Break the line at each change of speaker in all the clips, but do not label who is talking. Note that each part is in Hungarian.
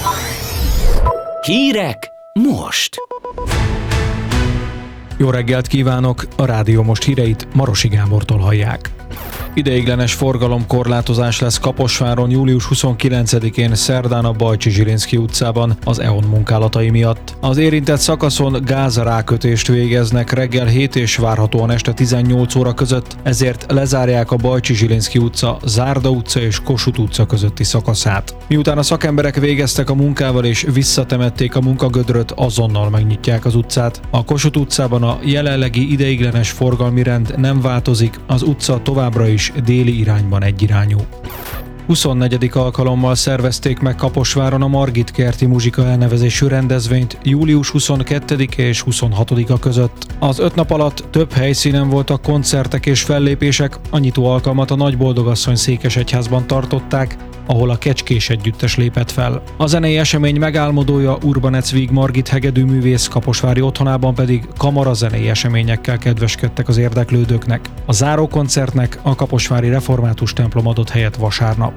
Hírek most!
Jó reggelt kívánok! A Rádió Most híreit Marosi Gábortól hallják. Ideiglenes forgalomkorlátozás lesz Kaposváron július 29-én szerdán a Bajcsy-Zsilinszky utcában az EON munkálatai miatt. Az érintett szakaszon gázrákötést végeznek reggel 7 és várhatóan este 18 óra között, ezért lezárják a Bajcsy-Zsilinszky utca, Zárda utca és Kossuth utca közötti szakaszát. Miután a szakemberek végeztek a munkával és visszatemették a munkagödröt, azonnal megnyitják az utcát. A Kossuth utcában a jelenlegi ideiglenes forgalmi rend nem változik, az utca továbbra is déli irányban egyirányú. 24. alkalommal szervezték meg Kaposváron a Margit kerti muzsika elnevezésű rendezvényt július 22-e és 26-a között. Az 5 nap alatt több helyszínen voltak koncertek és fellépések, a nyitó alkalmat a Nagyboldogasszony Székesegyházban tartották, ahol a Kecskés együttes lépett fel. A zenei esemény megálmodója Urbanec Víg Margit hegedűművész kaposvári otthonában pedig kamarazenei eseményekkel kedveskedtek az érdeklődőknek. A zárókoncertnek a kaposvári református templom adott helyet vasárnap.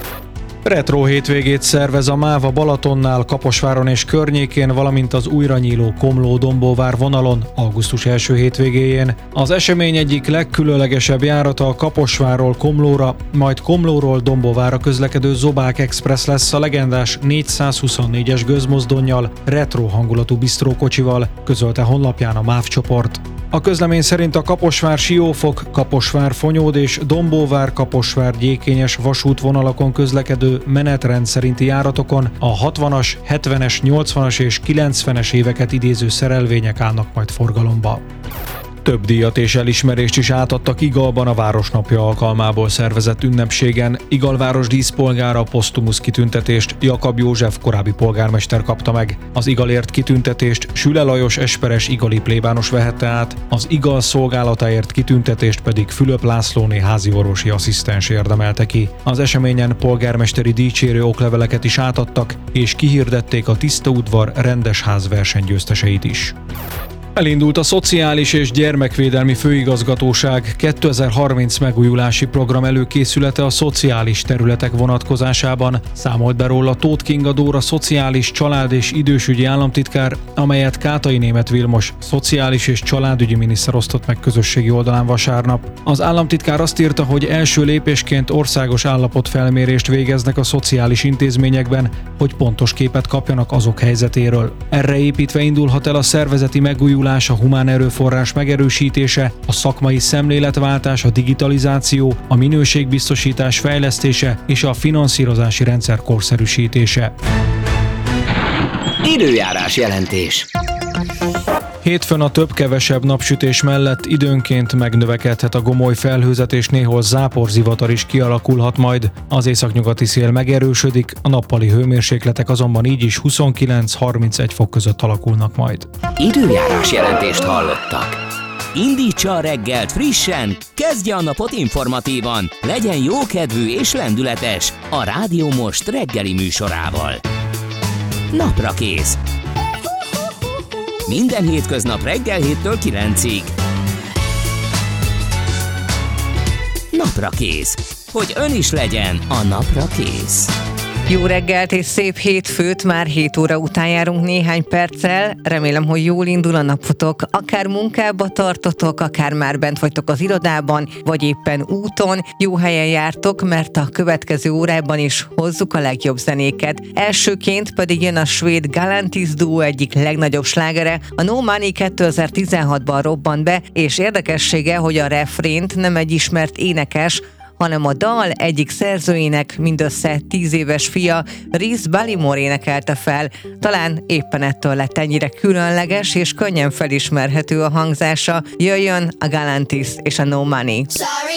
Retro hétvégét szervez a MÁV Balatonnál, Kaposváron és környékén, valamint az újranyíló Komló-Dombóvár vonalon augusztus első hétvégéjén. Az esemény egyik legkülönlegesebb járata a Kaposvárról Komlóra, majd Komlóról Dombóvárra közlekedő Zobák Express lesz a legendás 424-es gőzmozdonnyal, retro hangulatú bistrókocsival, közölte honlapján a MÁV csoport. A közlemény szerint a Kaposvár-Siófok, Kaposvár-Fonyód és Dombóvár-Kaposvár-Gyékényes vasútvonalakon közlekedő menetrend szerinti járatokon a 60-as, 70-es, 80-as és 90-es éveket idéző szerelvények állnak majd forgalomba. Több díjat és elismerést is átadtak Igalban a Városnapja alkalmából szervezett ünnepségen. Igalváros díszpolgára posztumusz kitüntetést Jakab József korábbi polgármester kapta meg. Az Igalért kitüntetést Süle Lajos esperes igali plébános vehette át, az Igal szolgálatáért kitüntetést pedig Fülöp Lászlóné háziorvosi asszisztens érdemelte ki. Az eseményen polgármesteri dicsérő okleveleket is átadtak, és kihirdették a Tiszta Udvar Rendesház versenygyőzteseit is. Elindult a Szociális és Gyermekvédelmi Főigazgatóság 2030 megújulási program előkészülete a szociális területek vonatkozásában, számolt be róla Tóth Kinga Dóra szociális, család és idősügyi államtitkár, amelyet Kátai Németh Vilmos szociális és családügyi miniszter osztott meg közösségi oldalán vasárnap. Az államtitkár azt írta, hogy első lépésként országos állapotfelmérést végeznek a szociális intézményekben, hogy pontos képet kapjanak azok helyzetéről. Erre építve indulhat el a szervezeti megújulás, a humán erőforrás megerősítése, a szakmai szemléletváltás, a digitalizáció, a minőségbiztosítás fejlesztése és a finanszírozási rendszer korszerűsítése.
Időjárás jelentés.
Hétfőn a több-kevesebb napsütés mellett időnként megnövekedhet a gomoly felhőzet és néhol záporzivatar is kialakulhat majd. Az északnyugati szél megerősödik, a nappali hőmérsékletek azonban így is 29-31 fok között alakulnak majd.
Időjárás jelentést hallottak. Indítsa a reggelt frissen, kezdje a napot informatívan, legyen jókedvű és lendületes a Rádió Most reggeli műsorával. Naprakész. Minden hétköznap reggel 7-től 9-ig. Naprakész. Hogy ön is legyen a napra kész.
Jó reggelt és szép hétfőt, már 7 óra után járunk néhány perccel. Remélem, hogy jól indul a napotok. Akár munkába tartotok, akár már bent vagytok az irodában, vagy éppen úton. Jó helyen jártok, mert a következő órában is hozzuk a legjobb zenéket. Elsőként pedig jön a svéd Galantis duó egyik legnagyobb slágere. A No Money 2016-ban robbant be, és érdekessége, hogy a refrént nem egy ismert énekes, hanem a dal egyik szerzőjének mindössze 10 éves fia, Rhys Barrymore énekelte fel. Talán éppen ettől lett ennyire különleges és könnyen felismerhető a hangzása. Jöjjön a Galantis és a No Money.
Sorry.